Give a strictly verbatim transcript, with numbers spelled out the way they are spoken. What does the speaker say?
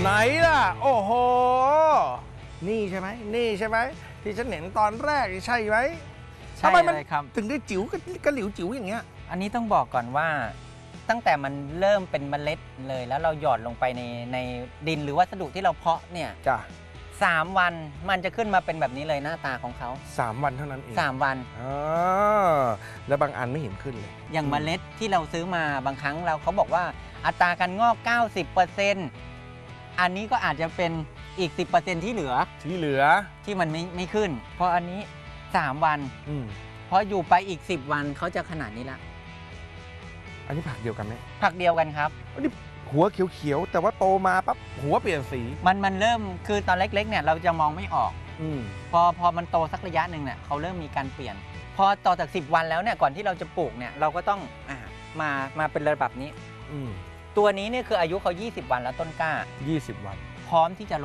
ไหนล่ะโอ้โหนี่ใช่ไหมนี่ใช่ไหมที่ฉันเห็นตอนแรกใช่ไหมใช่ทำไมมันเลยครับถึงได้จิ๋วกระหลิวจิ๋วอย่างเงี้ยอันนี้ต้องบอกก่อนว่าตั้งแต่มันเริ่มเป็นเมล็ดเลยแล้วเราหยอดลงไปในในดินหรือวัสดุที่เราเพาะเนี่ยจ้ะสามวันมันจะขึ้นมาเป็นแบบนี้เลยหน้าตาของเขาสามวันเท่านั้นเองสามวันอ๋อแล้วบางอันไม่เห็นขึ้นเลยอย่างเมล็ดที่เราซื้อมาบางครั้งเราเขาบอกว่าอัตราการงอก เก้าสิบเปอร์เซ็นต์ อันนี้ก็อาจจะเป็นอีก สิบเปอร์เซ็นต์ ที่เหลือที่เหลือที่มันไม่ไม่ขึ้น เพราะอันนี้สามวันอืมพออยู่ไปอีกสิบวันเขาจะขนาดนี้ละอันนี้ผักเดียวกันไหมผักเดียวกันครับอันนี้หัวเขียวๆแต่ว่าโตมาปั๊บหัวเปลี่ยนสีมันมันเริ่มคือตอนเล็กๆเนี่ยเราจะมองไม่ออกอืมพอพอมันโตสักระยะหนึ่งเนี่ยเขาเริ่มมีการเปลี่ยน พอต่อจากสิบวันแล้วเนี่ยก่อนที่เราจะปลูกเนี่ยเราก็ต้องอ่ามามาเป็นระดับนี้อืมตัวนี้เนี่ยคืออายุเขายี่สิบวันแล้วต้นกล้ายี่สิบวันพร้อมที่จะ